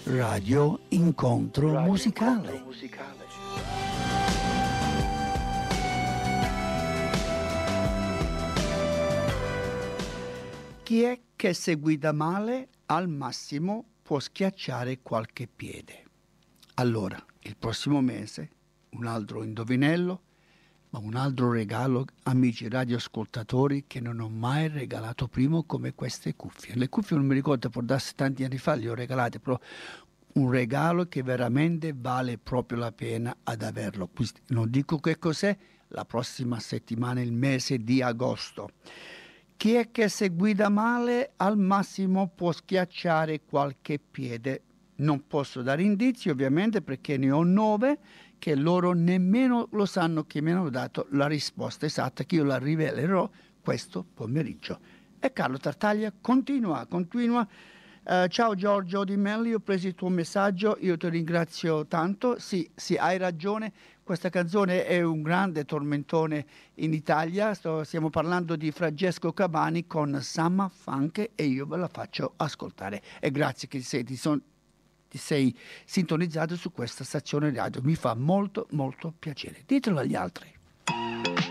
Radio Incontro Musicale. Chi è che se guida male al massimo può schiacciare qualche piede. Allora, il prossimo mese, un altro indovinello, ma un altro regalo, amici radioascoltatori, che non ho mai regalato prima, come queste cuffie. Le cuffie non mi ricordo, può darsi tanti anni fa, le ho regalate, però un regalo che veramente vale proprio la pena ad averlo. Non dico che cos'è, la prossima settimana, il mese di agosto. Chi è che se guida male al massimo può schiacciare qualche piede. Non posso dare indizi ovviamente perché ne ho 9 che loro nemmeno lo sanno, che mi hanno dato la risposta esatta, che io la rivelerò questo pomeriggio. E Carlo Tartaglia continua. Ciao Giorgio Di Melli, ho preso il tuo messaggio, io ti ringrazio tanto. Sì, hai ragione, questa canzone è un grande tormentone in Italia. Stiamo parlando di Francesco Cavani con Summer Funk e io ve la faccio ascoltare. E grazie che ti sei sintonizzato su questa stazione radio, mi fa molto molto piacere. Ditelo agli altri.